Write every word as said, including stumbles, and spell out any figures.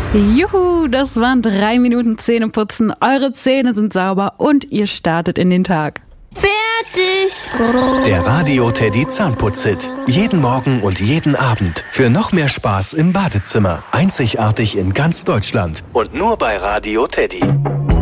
Juhu, das waren drei Minuten Zähneputzen. Eure Zähne sind sauber und ihr startet in den Tag. Fertig! Der Radio Teddy Zahnputz-Hit. Jeden Morgen und jeden Abend. Für noch mehr Spaß im Badezimmer. Einzigartig in ganz Deutschland. Und nur bei Radio Teddy.